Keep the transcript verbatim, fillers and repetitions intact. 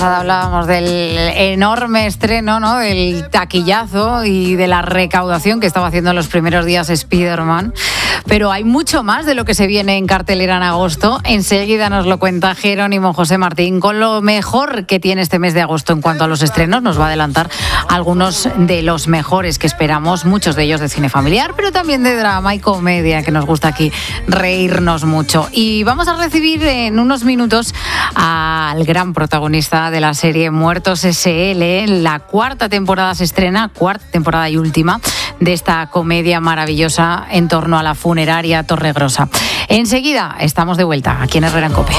Hablábamos del enorme estreno, ¿no? Del taquillazo y de la recaudación que estaba haciendo en los primeros días Spider-Man. Pero hay mucho más de lo que se viene en cartelera en agosto. Enseguida nos lo cuenta Jerónimo José Martín con lo mejor que tiene este mes de agosto en cuanto a los estrenos. Nos va a adelantar algunos de los mejores que esperamos, muchos de ellos de cine familiar, pero también de drama y comedia, que nos gusta aquí reírnos mucho. Y vamos a recibir en unos minutos al gran protagonista de la serie Muertos ese ele. La cuarta temporada se estrena, cuarta temporada y última de esta comedia maravillosa en torno a la funeraria Torregrosa. Enseguida estamos de vuelta aquí en Herrera en COPE.